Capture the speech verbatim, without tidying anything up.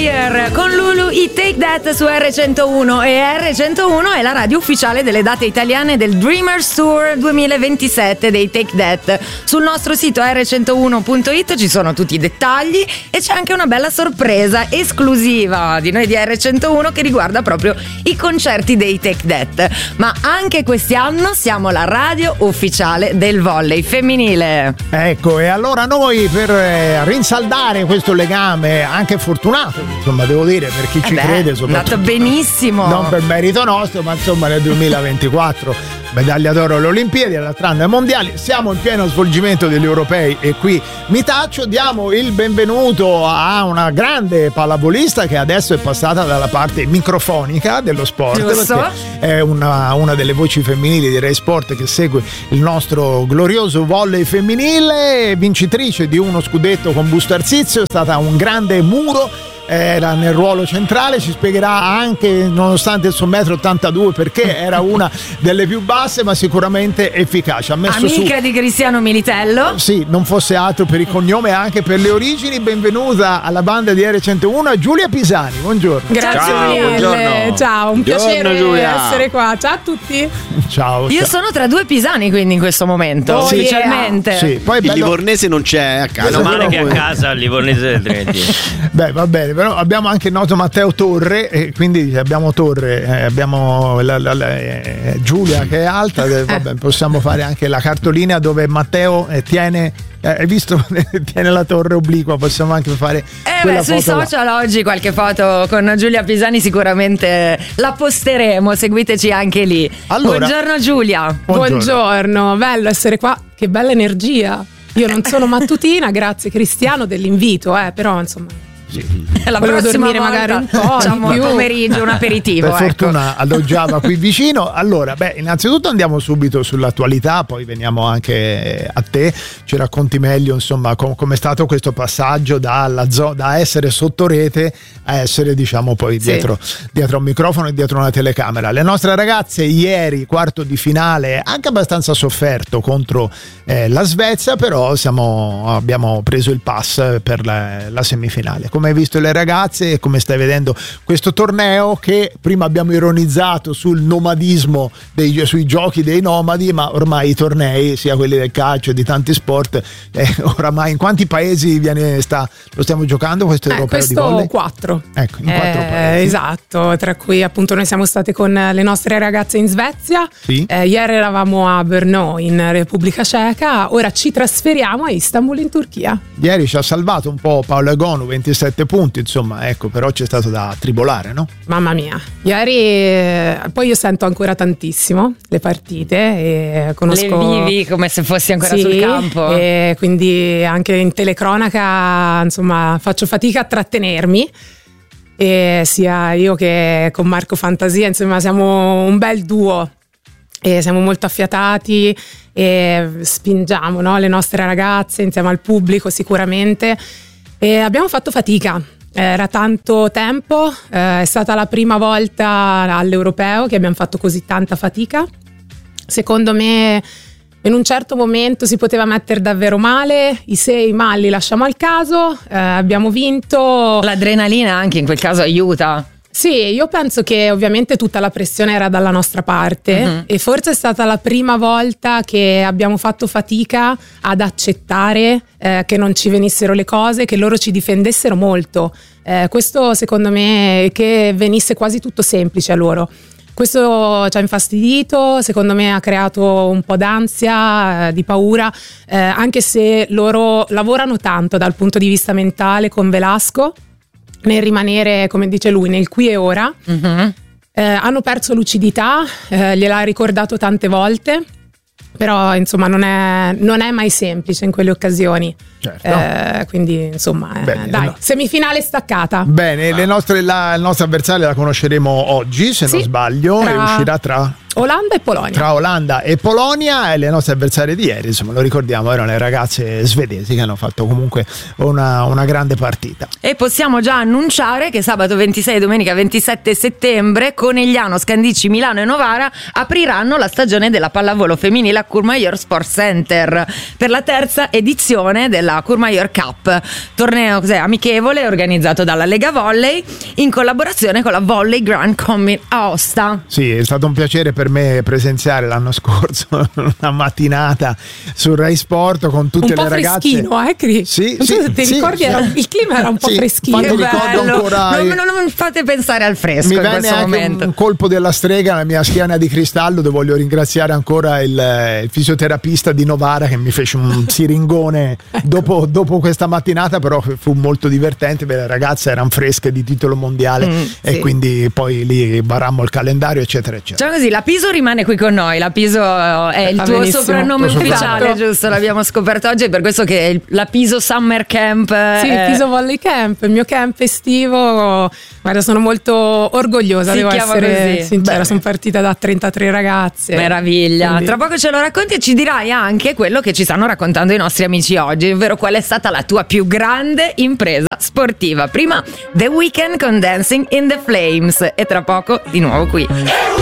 Fire con Lulu, i Take That su erre centouno, e erre centouno è la radio ufficiale delle date italiane del Dreamers Tour duemilaventisette dei Take That. Sul nostro sito erre centouno punto it ci sono tutti i dettagli e c'è anche una bella sorpresa esclusiva di noi di erre centouno che riguarda proprio i concerti dei Take That. Ma anche quest'anno siamo la radio ufficiale del volley femminile. Ecco, e allora noi per eh, rinsaldare questo legame anche fortunato, insomma, devo dire, per chi eh ci beh, crede, è soprattutto andato benissimo, non per merito nostro, ma insomma nel duemilaventiquattro medaglia d'oro alle Olimpiadi, all'altro anno ai mondiali, siamo in pieno svolgimento degli europei e qui mi taccio. Diamo il benvenuto a una grande pallavolista che adesso è passata dalla parte microfonica dello sport. Giusto. Perché è una, una delle voci femminili di Rai Sport che segue il nostro glorioso volley femminile, vincitrice di uno scudetto con Busto Arsizio, è stata un grande muro, era nel ruolo centrale, ci spiegherà anche, nonostante il suo metro ottantadue, perché era una delle più basse ma sicuramente efficace. Ha messo amica su, di Cristiano Militello, sì, non fosse altro per il cognome anche per le origini. Benvenuta alla banda di erre centouno Giulia Pisani, buongiorno. Grazie ciao, mille, buongiorno. Ciao, un Buongiorno, piacere Giulia. essere qua, ciao a tutti. Ciao. io ciao. sono tra due pisani quindi in questo momento, Oh, ufficialmente. Sì, poi è Il bello- livornese non c'è a casa. Meno male che a casa il livornese del Trentino. Beh, va bene, però abbiamo anche il noto Matteo Torre, e quindi abbiamo Torre, eh, abbiamo la, la, la, eh, Giulia che è alta, eh, vabbè, possiamo fare anche la cartolina dove Matteo eh, tiene, eh, hai visto, tiene la torre obliqua, possiamo anche fare Eh quella beh, sui foto là. social oggi qualche foto con Giulia Pisani sicuramente la posteremo, seguiteci anche lì. Allora- Buongiorno Giulia. Buongiorno. Buongiorno, bello essere qua, che bella energia. Io non sono mattutina, grazie Cristiano dell'invito, eh, però insomma La volevo prossima dormire volta magari un po' facciamo di il più. pomeriggio un aperitivo, Per ecco. fortuna alloggiava qui vicino. Allora, beh, innanzitutto andiamo subito sull'attualità, poi veniamo anche a te, ci racconti meglio insomma com- come è stato questo passaggio dalla zo- da essere sotto rete a essere, diciamo, poi Sì. dietro, dietro un microfono e dietro una telecamera. Le nostre ragazze ieri, quarto di finale, anche abbastanza sofferto contro eh, la Svezia, però siamo, abbiamo preso il pass per la, la semifinale. Come hai visto le ragazze e come stai vedendo questo torneo, che prima abbiamo ironizzato sul nomadismo dei, sui giochi dei nomadi, ma ormai i tornei, sia quelli del calcio e di tanti sport, eh, oramai in quanti paesi viene, sta, lo stiamo giocando questo Eh, europeo di questo volley? quattro. Ecco, in quattro Eh, paesi. esatto, tra cui appunto noi siamo state con le nostre ragazze in Svezia, Sì. eh, ieri eravamo a Brno in Repubblica Ceca, ora ci trasferiamo a Istanbul in Turchia. Ieri ci ha salvato un po' Paolo Egonu, ventisette punti, insomma, ecco, però c'è stato da tribolare, no? Mamma mia, ieri eh, poi io sento ancora tantissimo le partite e conosco... Le vivi come se fossi ancora Sì, sul campo. e quindi anche in telecronaca insomma faccio fatica a trattenermi, e sia io che con Marco Fantasia insomma siamo un bel duo e siamo molto affiatati e spingiamo, no, le nostre ragazze insieme al pubblico sicuramente, e abbiamo fatto fatica. Era tanto tempo, eh, è stata la prima volta all'Europeo che abbiamo fatto così tanta fatica. Secondo me in un certo momento si poteva mettere davvero male, i se e i ma li lasciamo al caso, eh, abbiamo vinto. L'adrenalina anche in quel caso aiuta. Sì, io penso che ovviamente tutta la pressione era dalla nostra parte, Mhm. e forse è stata la prima volta che abbiamo fatto fatica ad accettare eh, che non ci venissero le cose, che loro ci difendessero molto. Eh, questo secondo me, che venisse quasi tutto semplice a loro. Questo ci ha infastidito, secondo me ha creato un po' d'ansia, eh, di paura, eh, anche se loro lavorano tanto dal punto di vista mentale con Velasco, nel rimanere, come dice lui, nel qui e ora. Mhm. Eh, hanno perso lucidità, eh, gliel'ha ricordato tante volte, però insomma non è, non è mai semplice in quelle occasioni. Certo. Eh, quindi insomma, eh, Bene, dai, no. semifinale staccata. Bene, le nostre, la, il nostro avversario la conosceremo oggi, se Sì, non sbaglio, tra- e uscirà tra Olanda e Polonia. Tra Olanda e Polonia, e le nostre avversarie di ieri, insomma, lo ricordiamo, erano le ragazze svedesi che hanno fatto comunque una, una grande partita. E possiamo già annunciare che sabato ventisei e domenica ventisette settembre Conegliano, Scandicci, Milano e Novara apriranno la stagione della pallavolo femminile a Courmayeur Sport Center per la terza edizione della Courmayeur Cup, torneo cos'è, amichevole organizzato dalla Lega Volley in collaborazione con la Volley Grand Commit Aosta. Sì, è stato un piacere per me presenziare l'anno scorso una mattinata sul Rai Sport con tutte un le ragazze. Un po' freschino, eh Cri? Sì, non so sì, se ti sì, ricordi, sì. Era, il clima era un po' sì, freschino. Che ricordo ancora. Non, non, non fate pensare al fresco. Mi in venne questo anche momento. un colpo della strega nella mia schiena di cristallo, dove voglio ringraziare ancora il, il fisioterapista di Novara che mi fece un siringone dopo, dopo questa mattinata, però fu molto divertente perché le ragazze erano fresche di titolo mondiale mm, e sì. quindi poi lì barammo il calendario eccetera eccetera. Cioè così, la Piso rimane qui con noi, la Piso è il Va tuo benissimo. soprannome Tuo ufficiale, soprannome. giusto? L'abbiamo scoperto oggi, è per questo che il- la Piso Summer Camp Sì, è- il Piso Volley Camp, il mio camp estivo. Guarda, sono molto orgogliosa, Si devo chiama essere così. sincera. Bene. Sono partita da trentatré ragazze. Meraviglia. Quindi- Tra poco ce lo racconti e ci dirai anche quello che ci stanno raccontando i nostri amici oggi, ovvero qual è stata la tua più grande impresa sportiva. Prima The Weeknd con Dancing in the Flames e tra poco di nuovo qui.